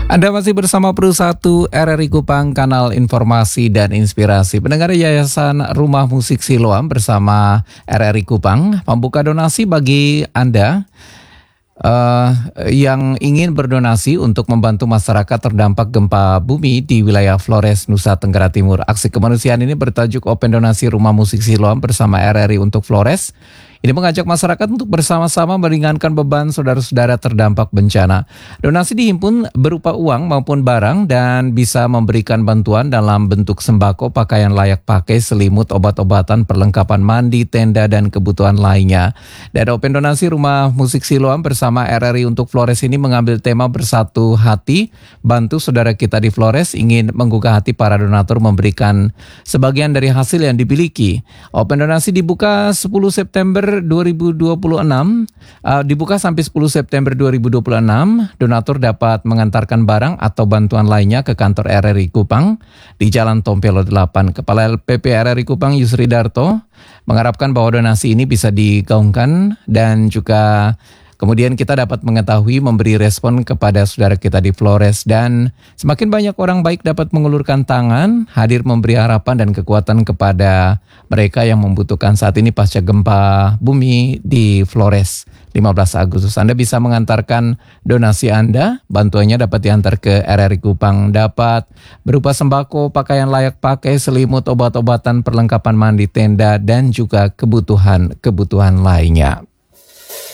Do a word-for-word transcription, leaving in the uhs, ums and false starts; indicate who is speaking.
Speaker 1: Anda masih bersama Pro satu R R I Kupang, kanal informasi dan inspirasi. Pendengar, Yayasan Rumah Musik Siloam bersama R R I Kupang membuka donasi bagi Anda uh, yang ingin berdonasi untuk membantu masyarakat terdampak gempa bumi di wilayah Flores, Nusa Tenggara Timur. Aksi kemanusiaan ini bertajuk Open Donasi Rumah Musik Siloam bersama R R I untuk Flores. Ini mengajak masyarakat untuk bersama-sama meringankan beban saudara-saudara terdampak bencana. Donasi dihimpun berupa uang maupun barang dan bisa memberikan bantuan dalam bentuk sembako, pakaian layak pakai, selimut, obat-obatan, perlengkapan mandi, tenda, dan kebutuhan lainnya. Dan Open Donasi Rumah Musik Siloam bersama R R I untuk Flores ini mengambil tema bersatu hati, bantu saudara kita di Flores, ingin menggugah hati para donatur memberikan sebagian dari hasil yang dimiliki. Open Donasi dibuka sepuluh September dua ribu dua puluh enam, uh, dibuka sampai sepuluh September dua ribu dua puluh enam. Donatur dapat mengantarkan barang atau bantuan lainnya ke kantor R R I Kupang di Jalan Tompelo delapan. Kepala L P P R R I Kupang Yusri Darto mengharapkan bahwa donasi ini bisa digaungkan dan juga kemudian kita dapat mengetahui, memberi respon kepada saudara kita di Flores, dan semakin banyak orang baik dapat mengulurkan tangan, hadir memberi harapan dan kekuatan kepada mereka yang membutuhkan saat ini pasca gempa bumi di Flores lima belas Agustus. Anda bisa mengantarkan donasi Anda, bantuannya dapat diantar ke R R I Kupang, dapat berupa sembako, pakaian layak pakai, selimut, obat-obatan, perlengkapan mandi, tenda, dan juga kebutuhan-kebutuhan lainnya.